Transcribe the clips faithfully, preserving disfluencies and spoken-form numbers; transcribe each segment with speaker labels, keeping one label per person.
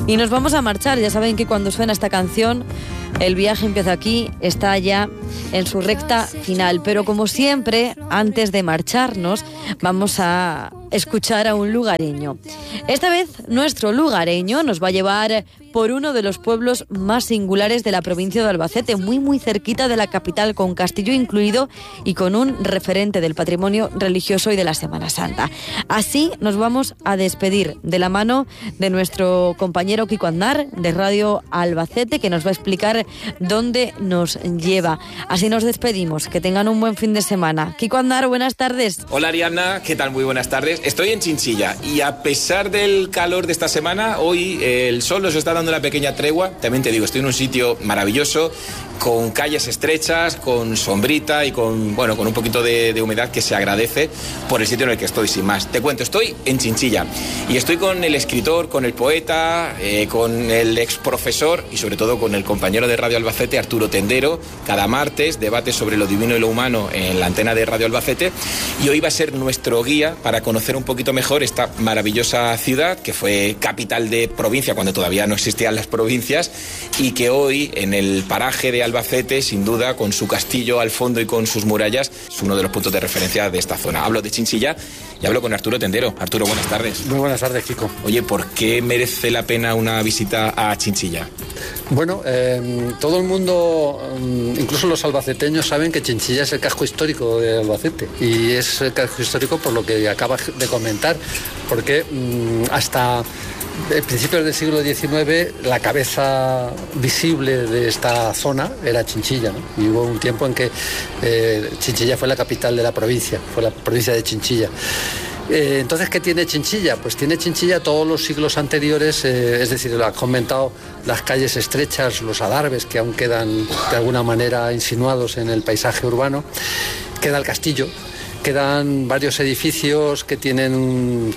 Speaker 1: Y nos vamos a marchar. Ya saben que cuando suena esta canción, el viaje empieza aquí, está ya en su recta final. Pero como siempre, antes de marcharnos, vamos a escuchar a un lugareño. Esta vez nuestro lugareño nos va a llevar por uno de los pueblos más singulares de la provincia de Albacete, muy muy cerquita de la capital, con castillo incluido y con un referente del patrimonio religioso y de la Semana Santa. Así nos vamos a despedir de la mano de nuestro compañero Kiko Aznar de Radio Albacete, que nos va a explicar dónde nos lleva. Así nos despedimos, que tengan un buen fin de semana. Kiko Aznar, buenas tardes.
Speaker 2: Hola Ariadna, ¿qué tal? Muy buenas tardes. Estoy en Chinchilla y a pesar del calor de esta semana, hoy eh, el sol nos está dando una pequeña tregua. También te digo, estoy en un sitio maravilloso, con calles estrechas, con sombrita y con, bueno, con un poquito de, de humedad que se agradece por el sitio en el que estoy, sin más. Te cuento, estoy en Chinchilla y estoy con el escritor, con el poeta, eh, con el ex profesor y sobre todo con el compañero de Radio Albacete, Arturo Tendero. Cada martes debate sobre lo divino y lo humano en la antena de Radio Albacete, y hoy va a ser nuestro guía para conocer un poquito mejor esta maravillosa ciudad que fue capital de provincia cuando todavía no existían las provincias, y que hoy en el paraje de Albacete, sin duda, con su castillo al fondo y con sus murallas, es uno de los puntos de referencia de esta zona. Hablo de Chinchilla y hablo con Arturo Tendero. Arturo, buenas tardes.
Speaker 3: Muy buenas tardes, Kiko.
Speaker 2: Oye, ¿por qué merece la pena una visita a Chinchilla?
Speaker 3: Bueno, eh, todo el mundo, incluso los albaceteños, saben que Chinchilla es el casco histórico de Albacete, y es el casco histórico por lo que acabas de comentar, porque mm, hasta a principios del siglo diecinueve la cabeza visible de esta zona era Chinchilla, ¿no? Y hubo un tiempo en que eh, Chinchilla fue la capital de la provincia, fue la provincia de Chinchilla. Eh, entonces, ¿qué tiene Chinchilla? Pues tiene Chinchilla todos los siglos anteriores, eh, es decir, lo has comentado, las calles estrechas, los adarves que aún quedan de alguna manera insinuados en el paisaje urbano, queda el castillo, quedan varios edificios que tienen un,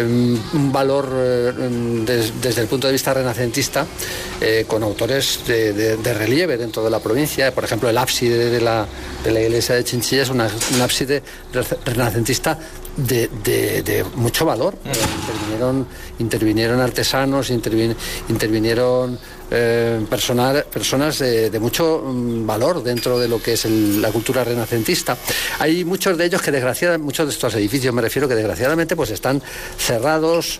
Speaker 3: un valor eh, des, desde el punto de vista renacentista, eh, con autores de, de, de relieve dentro de la provincia. Por ejemplo, el ábside de la, de la iglesia de Chinchilla es una, un ábside renacentista De, de, de mucho valor. Intervinieron, intervinieron artesanos, intervin, intervinieron eh, personal, personas de, de mucho valor dentro de lo que es el, la cultura renacentista. Hay muchos de ellos que desgraciadamente, muchos de estos edificios me refiero, que desgraciadamente pues están cerrados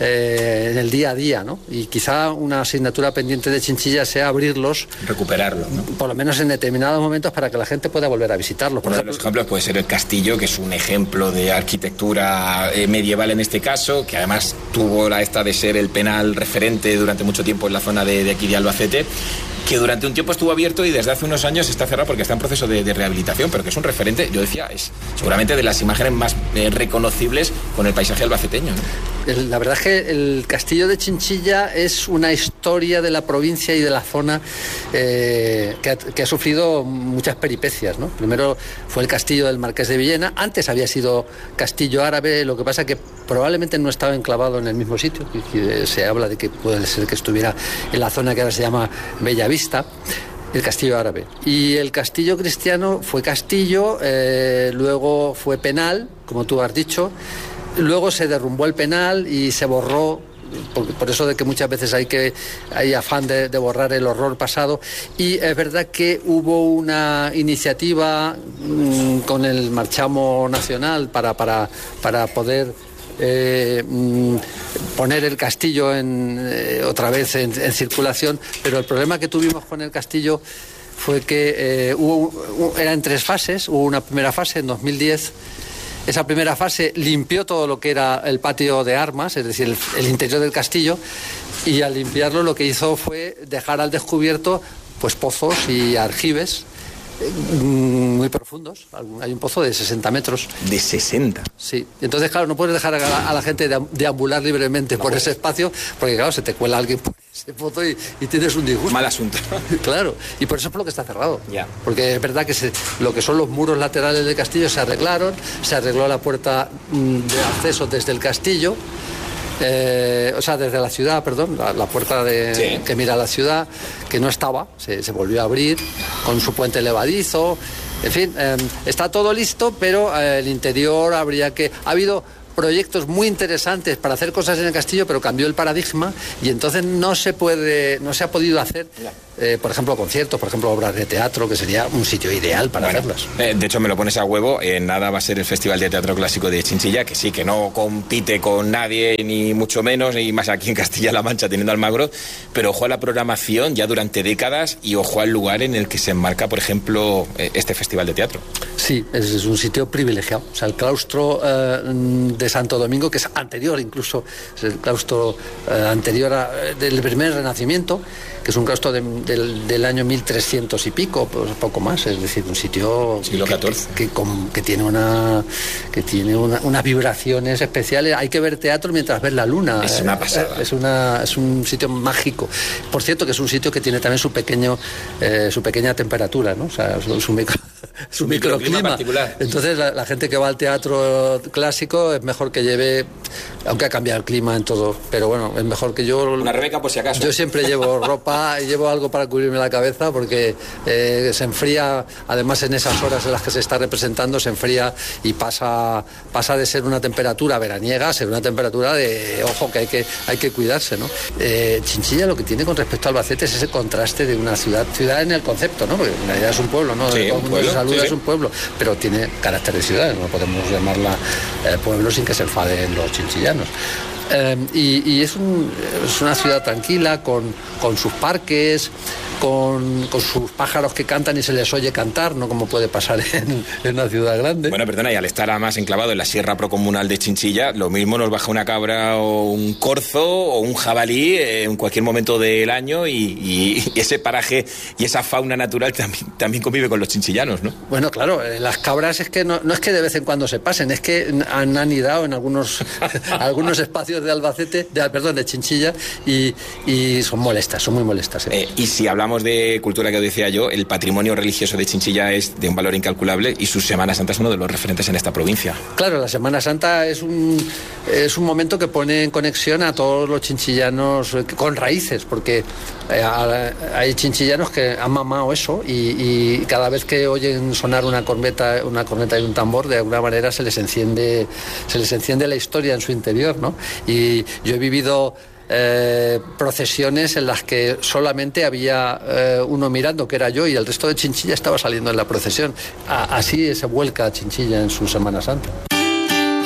Speaker 3: eh, en el día a día, ¿no? Y quizá una asignatura pendiente de Chinchilla sea abrirlos,
Speaker 2: recuperarlos, ¿no?
Speaker 3: Por lo menos en determinados momentos, para que la gente pueda volver a visitarlos. Por
Speaker 2: Uno
Speaker 3: ejemplo,
Speaker 2: de los ejemplos puede ser el castillo, que es un ejemplo de arquitectura eh, medieval en este caso, que además tuvo la esta de ser el penal referente durante mucho tiempo en la zona de, de aquí de Albacete, que durante un tiempo estuvo abierto y desde hace unos años está cerrado porque está en proceso de, de rehabilitación, pero que es un referente, yo decía, es seguramente de las imágenes más eh, reconocibles con el paisaje albaceteño, ¿no?
Speaker 3: El, la verdad es que el castillo de Chinchilla es una historia de la provincia y de la zona eh, que, ha, que ha sufrido muchas peripecias, ¿no? Primero fue el castillo del Marqués de Villena, antes había sido castillo árabe, lo que pasa que probablemente no estaba enclavado en el mismo sitio, y, y se habla de que puede ser que estuviera en la zona que ahora se llama Bellavista, el castillo árabe. Y el castillo cristiano fue castillo, eh, luego fue penal, como tú has dicho, luego se derrumbó el penal y se borró, por, por eso de que muchas veces hay que hay afán de, de borrar el horror pasado. Y es verdad que hubo una iniciativa mmm, con el marchamo nacional para, para, para poder Eh, poner el castillo en, eh, otra vez en, en circulación, pero el problema que tuvimos con el castillo fue que eh, hubo, era en tres fases. Hubo una primera fase en dos mil diez. Esa primera fase limpió todo lo que era el patio de armas, es decir, el, el interior del castillo, y al limpiarlo lo que hizo fue dejar al descubierto pues pozos y aljibes muy profundos. Hay un pozo de sesenta metros.
Speaker 2: ¿De sesenta?
Speaker 3: Sí. Entonces, claro, no puedes dejar a la, a la gente deambular libremente no, por ese espacio, porque, claro, se te cuela alguien por ese pozo y, y tienes un disgusto.
Speaker 2: Mal asunto.
Speaker 3: Claro. Y por eso es por lo que está cerrado.
Speaker 2: Ya.
Speaker 3: Porque es verdad que se, lo que son los muros laterales del castillo se arreglaron, se arregló la puerta de acceso desde el castillo. Eh, o sea, desde la ciudad, perdón, la, la puerta de, sí. que mira a la ciudad, que no estaba, se, se volvió a abrir con su puente levadizo. En fin, eh, está todo listo, pero eh, el interior habría que... Ha habido proyectos muy interesantes para hacer cosas en el castillo, pero cambió el paradigma y entonces no se puede, no se ha podido hacer, eh, por ejemplo, conciertos, por ejemplo, obras de teatro, que sería un sitio ideal para bueno, hacerlas.
Speaker 2: Eh, de hecho, me lo pones a huevo, en eh, nada va a ser el Festival de Teatro Clásico de Chinchilla, que sí, que no compite con nadie, ni mucho menos, ni más aquí en Castilla-La Mancha, teniendo Almagro, pero ojo a la programación ya durante décadas y ojo al lugar en el que se enmarca, por ejemplo, eh, este Festival de Teatro.
Speaker 3: Sí, es, es un sitio privilegiado. O sea, el claustro eh, de Santo Domingo, que es anterior incluso, es el claustro eh, anterior a, del primer Renacimiento, que es un claustro de, del, del año mil trescientos y pico, pues poco más, es decir, un sitio
Speaker 2: siglo catorce
Speaker 3: que, que, que, que tiene una que tiene una, unas vibraciones especiales. Hay que ver teatro mientras ves la luna.
Speaker 2: Es una pasada.
Speaker 3: Es, una, es un sitio mágico. Por cierto, que es un sitio que tiene también su pequeño eh, su pequeña temperatura, ¿no? O sea, su, su micro su microclima.
Speaker 2: Particular.
Speaker 3: Entonces la, la gente que va al teatro clásico es mejor que lleve, aunque ha cambiado el clima en todo, pero bueno, es mejor que yo...
Speaker 2: Una Rebeca por si acaso.
Speaker 3: Yo siempre llevo ropa y llevo algo para cubrirme la cabeza porque eh, se enfría, además en esas horas en las que se está representando, se enfría y pasa, pasa de ser una temperatura veraniega a ser una temperatura de, ojo, que hay que, hay que cuidarse, ¿no? Eh, Chinchilla lo que tiene con respecto a Albacete es ese contraste de una ciudad, ciudad en el concepto, ¿no? Porque en realidad es un pueblo, ¿no?
Speaker 2: Sí,
Speaker 3: Todo
Speaker 2: un
Speaker 3: el mundo
Speaker 2: pueblo,
Speaker 3: se saluda,
Speaker 2: sí, sí.
Speaker 3: Es un pueblo, pero tiene carácter de ciudad, no podemos llamarla eh, pueblo sin que se enfaden los chinchillanos. Eh, y y es, un, es una ciudad tranquila, con, con sus parques, con, con sus pájaros que cantan y se les oye cantar, no como puede pasar en, en una ciudad grande.
Speaker 2: Bueno, perdona, y al estar además enclavado en la sierra procomunal de Chinchilla, lo mismo nos baja una cabra o un corzo o un jabalí en cualquier momento del año y, y, y ese paraje y esa fauna natural también, también convive con los chinchillanos, ¿no?
Speaker 3: Bueno, claro, las cabras es que no, no es que de vez en cuando se pasen, es que han anidado en algunos, algunos espacios de Albacete, de, perdón, de Chinchilla y, y son molestas, son muy molestas. ¿eh?
Speaker 2: Eh, y si hablamos de cultura, que decía yo, el patrimonio religioso de Chinchilla es de un valor incalculable y su Semana Santa es uno de los referentes en esta provincia.
Speaker 3: Claro, la Semana Santa es un, es un momento que pone en conexión a todos los chinchillanos con raíces, porque hay chinchillanos que han mamado eso y, y cada vez que oyen sonar una corneta, una corneta y un tambor, de alguna manera se les enciende, se les enciende la historia en su interior, ¿no? Y yo he vivido Eh, procesiones en las que solamente había eh, uno mirando, que era yo, y el resto de Chinchilla estaba saliendo en la procesión. A, así se vuelca Chinchilla en su Semana Santa.